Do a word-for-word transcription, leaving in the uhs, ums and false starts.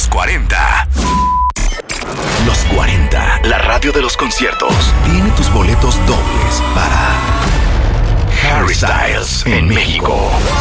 cuarenta. Los cuarenta, la radio de los conciertos, tiene tus boletos dobles para Harry Styles en México.